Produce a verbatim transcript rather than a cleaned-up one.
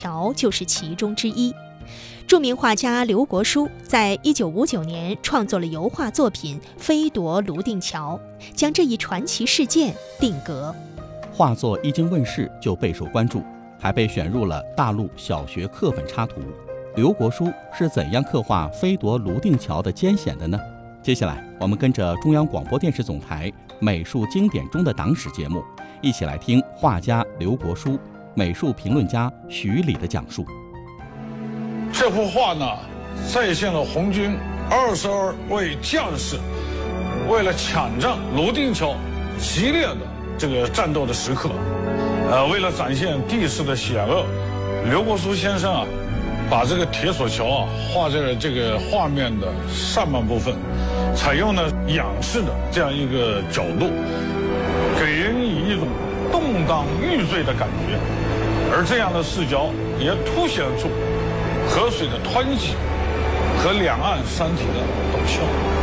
桥就是其中之一。著名画家刘国书在一九五九年创作了油画作品《飞夺泸定桥》，将这一传奇事件定格。 画作一经问世就备受关注，还被选入了大陆小学课本插图。刘国书是怎样刻画飞夺泸定桥的艰险的呢？接下来我们跟着中央广播电视总台美术经典中的党史节目，一起来听画家刘国书、美术评论家徐礼的讲述。 这幅画呢，再现了红军二十二位将士为了抢占泸定桥激烈的这个战斗的时刻。呃，为了展现地势的险恶，刘国书先生啊，把这个铁索桥啊画在了这个画面的上半部分，采用了仰视的这样一个角度，给人以一种动荡欲坠的感觉。而这样的视角也凸显出河水的湍急和两岸山体的陡峭。